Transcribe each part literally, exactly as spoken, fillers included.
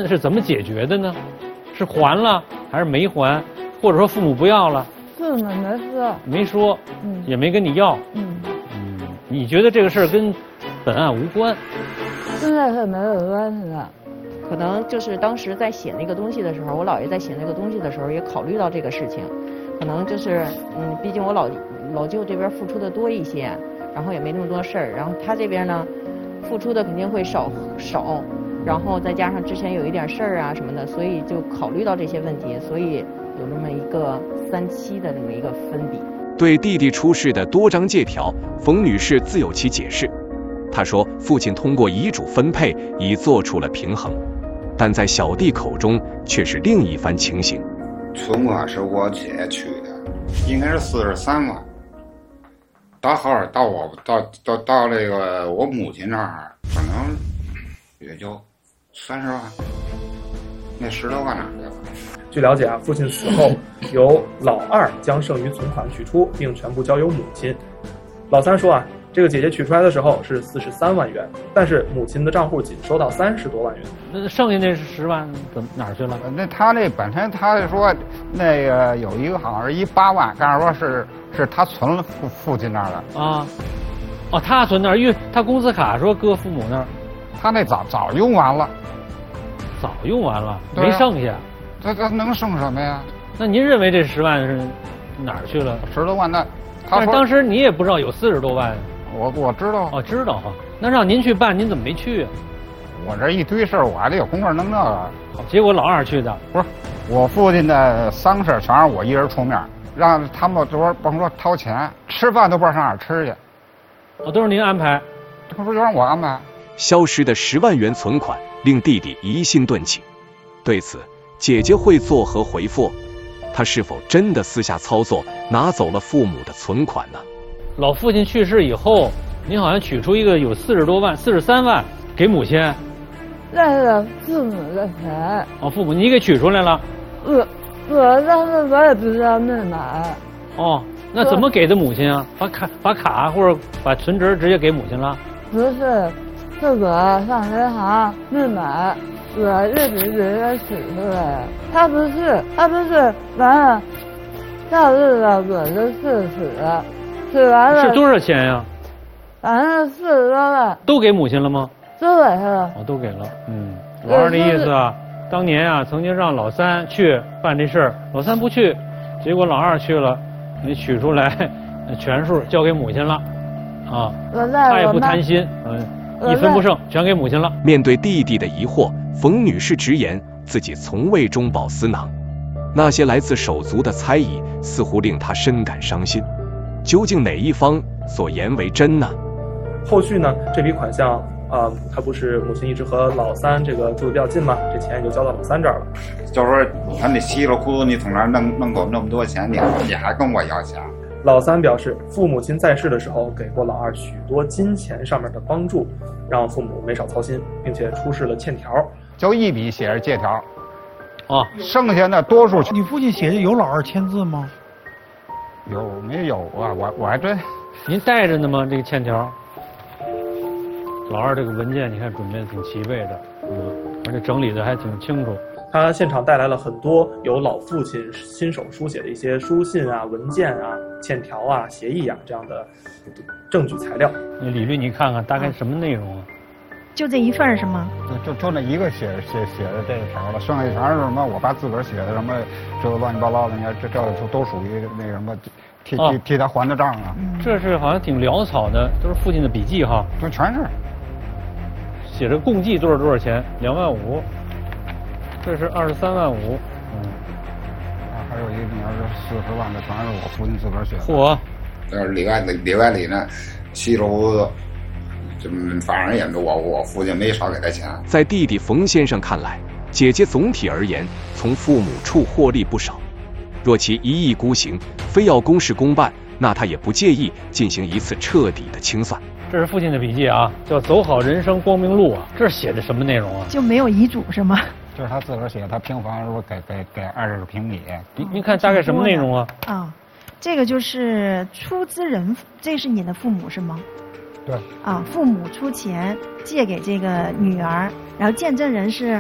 们是怎么解决的呢？是还了还是没还？或者说父母不要了？ 父母没说， 没说， 嗯， 也没跟你要。 嗯嗯，你觉得这个事儿跟本案无关？ 现在是没有关系的。 可能就是当时在写那个东西的时候，我姥爷在写那个东西的时候也考虑到这个事情，可能就是嗯，毕竟我老老舅这边付出的多一些，然后也没那么多事儿，然后他这边呢，付出的肯定会少少，然后再加上之前有一点事儿啊什么的，所以就考虑到这些问题，所以有这么一个三七的这么一个分比。 对弟弟出示的多张借条，冯女士自有其解释。她说，父亲通过遗嘱分配已做出了平衡，但在小弟口中却是另一番情形。 存款是我姐取的，应该是四十三万。到后儿到我到到到这个我母亲那儿，可能也就三十万，那十多万哪去了？ 据了解啊，父亲死后由老二将剩余存款取出，并全部交由母亲。老三说啊，这个姐姐取出来的时候是四十三万元，但是母亲的账户仅收到三十多万元。 那剩下那十万怎么哪儿去了？ 那他那本身他说那个有一个好像是一八万，但是说是是他存了父父亲那儿的啊。哦，他存那儿，因为他工资卡说搁父母那儿， 他那早早用完了， 早用完了， 啊、 没剩下。 这这能剩什么呀？ 那您认为这十万是哪儿去了？ 十多万那，他但是当时你也不知道有四十多万。 我我知道。 哦，知道哈。那让您去办，您怎么没去啊？ 我这一堆事儿，我还得有功夫弄这个。 结果老二去的。 不是，我父亲的丧事全是我一人出面，让他们都说甭说掏钱，吃饭都不知道上哪儿吃去。 哦，都是您安排。 这不就让我安排？ 消失的十万元存款令弟弟疑心顿起。对此，姐姐会作何回复？她是否真的私下操作拿走了父母的存款呢？ 老父亲去世以后，您好像取出一个有四十多万、四十三万给母亲。 那是父母的钱。 哦，父母你给取出来了。 我我当时我也不知道密码。 哦，那怎么给的母亲啊？把卡把卡或者把存折直接给母亲了？ 不是，是我上银行密码。我一直直接取出来，他不是，他不是完了，照日了我就去取了，取完了是多少钱呀？ 反正四十多万。 都给母亲了吗？ 都给他了。 哦，都给了。嗯，老二的意思啊，当年啊曾经让老三去办这事儿，老三不去，结果老二去了，你取出来，全数交给母亲了，啊，他也不贪心，嗯。一分不剩，全给母亲了。 面对弟弟的疑惑，冯女士直言自己从未中饱私囊。那些来自手足的猜疑，似乎令她深感伤心。究竟哪一方所言为真呢？ 后续呢？这笔款项啊、呃，他不是母亲一直和老三这个住的比较近吗？这钱也就交到老三这儿了。 就说你看你稀里糊涂，你从哪儿弄弄够那么多钱，你你还跟我要钱？ 老三表示，父母亲在世的时候给过老二许多金钱上面的帮助，让父母没少操心，并且出示了欠条， 就一笔写着借条， 啊， 剩下的多数。 你父亲写的有老二签字吗？ 有没有啊？我我还真。 您带着呢吗？这个欠条。老二这个文件，你看准备的挺齐备的，嗯，而且整理的还挺清楚。 他现场带来了很多由老父亲亲手书写的一些书信啊、文件啊、欠条啊、协议啊这样的证据材料。 那李律，你看看大概什么内容啊？ 就这一份是吗？ 就就那一个写写写的这个条了，剩下全是什么我爸自个儿写的什么这个乱七八糟的，你看这这都属于那个什么替替替他还的账啊。 这是好像挺潦草的，都是父亲的笔记哈。 这全是写着共计多少多少钱，两万五。这是二十三万五，嗯， 啊，还有一个你要是四十万的，全是我父亲自个儿写的。 嚯！ 呃，里外里里外里呢，稀里糊涂，就反正也我我父亲没少给他钱。 在弟弟冯先生看来，姐姐总体而言从父母处获利不少，若其一意孤行，非要公事公办，那他也不介意进行一次彻底的清算。 这是父亲的笔记啊，叫走好人生光明路啊。这是写的什么内容啊？ 就没有遗嘱是吗？ 就是他自个儿写，他平房说给给给二十平米。 您您看大概什么内容啊？ 啊，这个就是出资人，这是你的父母是吗？ 对。 啊，父母出钱借给这个女儿，然后见证人是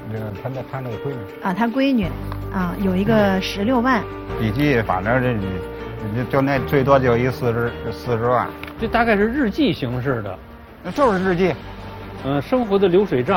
这个他那他那个闺女啊，他闺女啊有一个十六万。 笔记反正这你就那最多就一四十四十万。 这大概是日记形式的， 那就是日记。 呃，生活的流水账。